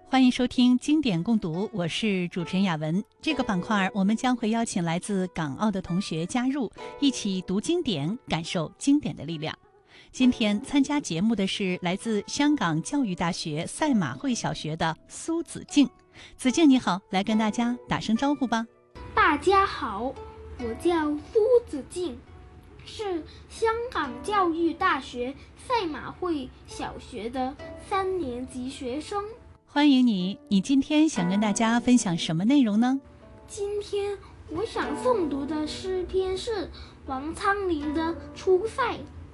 欢迎收听经典共读，我是主持人雅文。这个板块我们将会邀请来自港澳的同学加入，一起读经典，感受经典的力量。今天参加节目的是来自香港教育大学赛马会小学的苏子敬。子敬你好，来跟大家打声招呼吧。 大家好，我叫苏子敬，是香港教育大学赛马会小学的3年级学生。 欢迎你，你今天想跟大家分享什么内容呢？ 今天我想诵读的诗篇是王昌龄的《出塞》。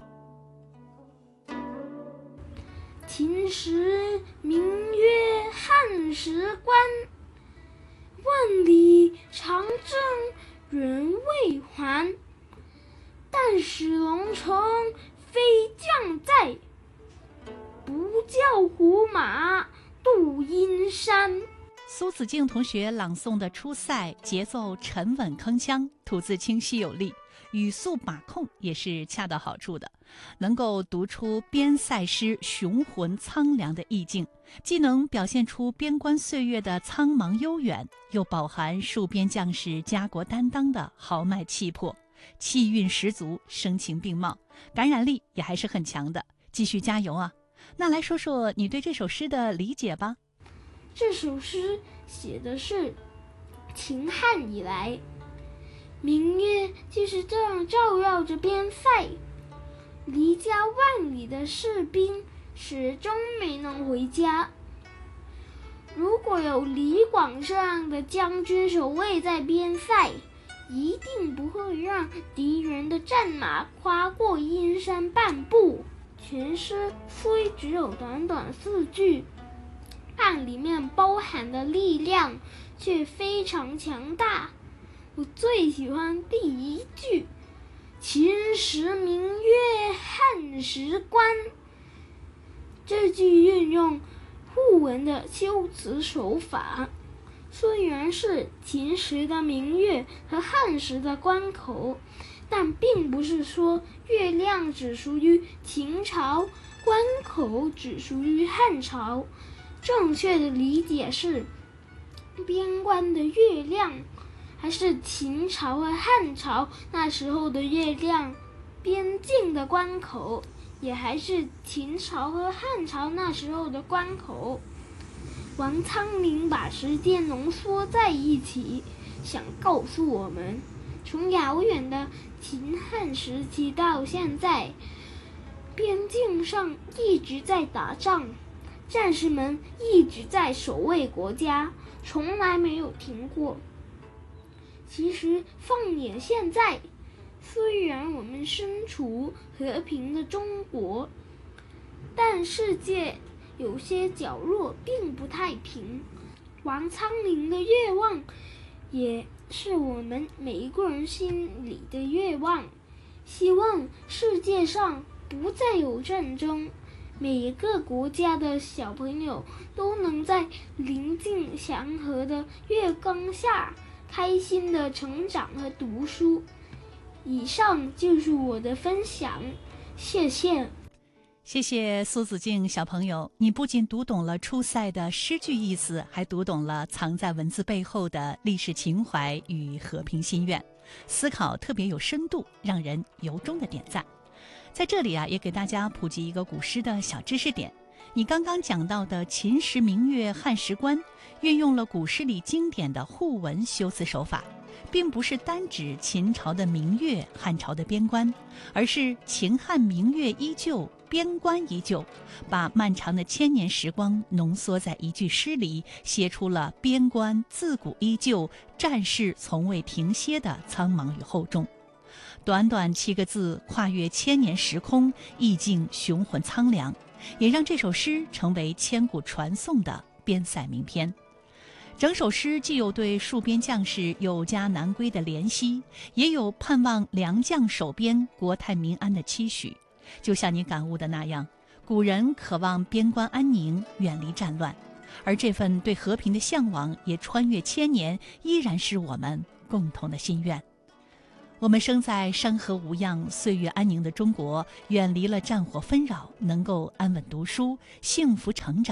秦时明月汉时关，万里长征人未还。但使龙城飞将在，不教胡马度阴山。 苏子敬同学朗诵的《出塞》节奏沉稳铿锵，吐字清晰有力，语速把控也是恰到好处的，能够读出边塞诗雄浑苍凉的意境，既能表现出边关岁月的苍茫悠远，又饱含戍边将士家国担当的豪迈气魄，气韵十足，声情并茂，感染力也还是很强的。继续加油啊！那来说说你对这首诗的理解吧。 这首诗写的是秦汉以来，明月就是这样照耀着边塞，离家万里的士兵始终没能回家。如果有李广这样的将军守卫在边塞，一定不会让敌人的战马跨过阴山半步。全诗虽只有短短4句，但里面包含的力量却非常强大。我最喜欢第1句，秦时明月汉时关。这句运用互文的修辞手法，虽然是秦时的明月和汉时的关口，但并不是说月亮只属于秦朝，关口只属于汉朝。正确的理解是，边关的月亮还是秦朝和汉朝那时候的月亮，边境的关口也还是秦朝和汉朝那时候的关口。王昌龄把时间浓缩在一起，想告诉我们，从遥远的秦汉时期到现在，边境上一直在打仗，战士们一直在守卫国家，从来没有停过。其实放眼现在，虽然我们身处和平的中国，但世界有些角落并不太平。王昌龄的愿望也是我们每一个人心里的愿望，希望世界上不再有战争，每一个国家的小朋友都能在宁静祥和的月光下开心的成长和读书。以上就是我的分享，谢谢。 谢谢苏子敬小朋友，你不仅读懂了出塞的诗句意思，还读懂了藏在文字背后的历史情怀与和平心愿，思考特别有深度，让人由衷的点赞。在这里也给大家普及一个古诗的小知识点。你刚刚讲到的秦时明月汉时关，运用了古诗里经典的互文修辞手法，并不是单指秦朝的明月，汉朝的边关，而是秦汉明月依旧，边关依旧，把漫长的1000年时光浓缩在一句诗里，写出了边关自古依旧，战事从未停歇的苍茫与厚重。短短7个字，跨越1000年时空，意境雄浑苍凉，也让这首诗成为千古传颂的边塞名篇。整首诗既有对戍边将士有家难归的怜惜，也有盼望良将守边、国泰民安的期许。就像你感悟的那样，古人渴望边关安宁，远离战乱，而这份对和平的向往也穿越1000年，依然是我们共同的心愿。我们生在山河无恙、岁月安宁的中国，远离了战火纷扰，能够安稳读书、幸福成长。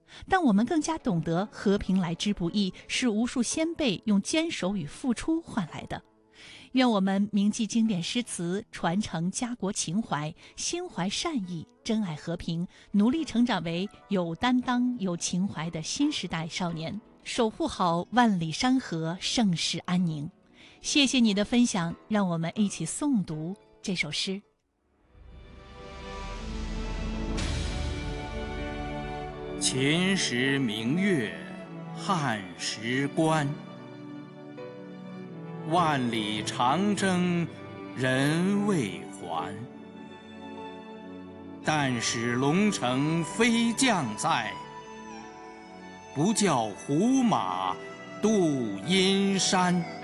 但我们更加懂得和平来之不易，是无数先辈用坚守与付出换来的。愿我们铭记经典诗词，传承家国情怀，心怀善意，珍爱和平，努力成长为有担当、有情怀的新时代少年，守护好万里山河，盛世安宁。谢谢你的分享，让我们一起诵读这首诗。 秦时明月，汉时关。万里长征人未还，但使龙城飞将在，不教胡马度阴山。